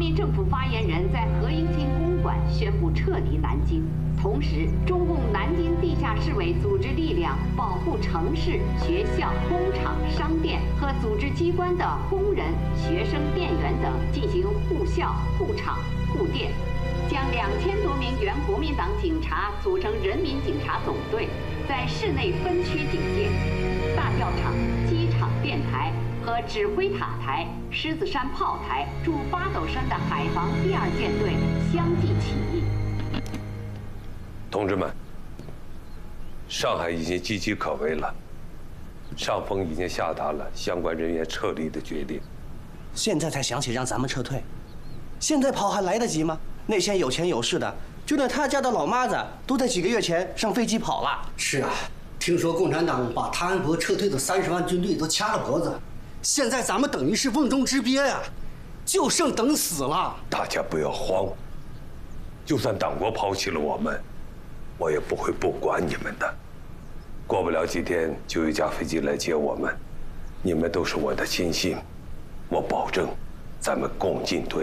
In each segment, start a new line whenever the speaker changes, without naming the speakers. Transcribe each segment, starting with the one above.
民政府发言人在何应钦公馆宣布撤离南京。同时，中共南京地下市委组织力量保护城市、学校、工厂、商店和组织机关的工人、学生、店员等进行护校、护厂、护店，将2000多名原国民党警察组成人民警察总队，在市内分区警戒，大吊厂、机场电台和指挥塔台、狮子山炮台驻八斗山的海防第2舰队相继起义。
同志们，上海已经岌岌可危了，上峰已经下达了相关人员撤离的决定。
现在才想起让咱们撤退，现在跑还来得及吗？那些有钱有势的，就连他家的老妈子都在几个月前上飞机跑了。
是啊，听说共产党把谭安伯撤退的30万军队都掐了脖子，现在咱们等于是瓮中之鳖呀，就剩等死了。
大家不要慌，就算党国抛弃了我们，我也不会不管你们的。过不了几天就有一架飞机来接我们，你们都是我的亲信，我保证，咱们共进退。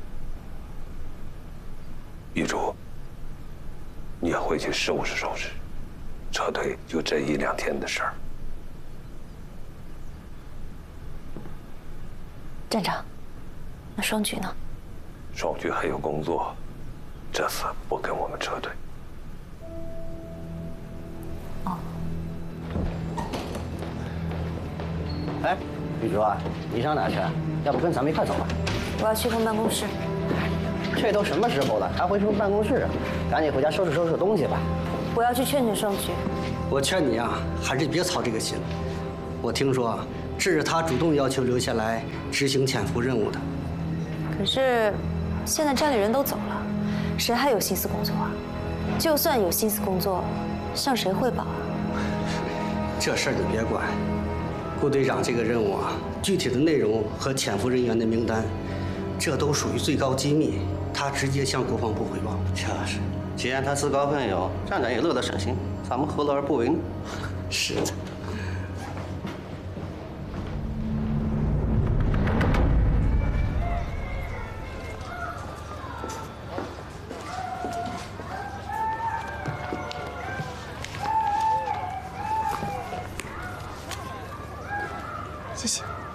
玉竹，你也回去收拾收拾，撤退就这1、2天的事儿。
站长，那双举呢？
双举还有工作，这次不跟我们撤退。
哦。
哎，玉竹啊，你上哪去？要不跟咱们一块走吧？
我要去趟办公室。
这都什么时候了，还回什么办公室啊？赶紧回家收拾收拾东西吧。
我要去劝劝双举。
我劝你啊，还是别操这个心。我听说啊，这是他主动要求留下来执行潜伏任务的。
可是，现在站里人都走了，谁还有心思工作啊？就算有心思工作，向谁汇报啊？
这事儿你别管。顾队长这个任务啊，具体的内容和潜伏人员的名单，这都属于最高机密。他直接向国防部汇报。
就是，既然他自告奋勇，站长也乐得省心，咱们何乐而不为呢？
是的。
谢谢。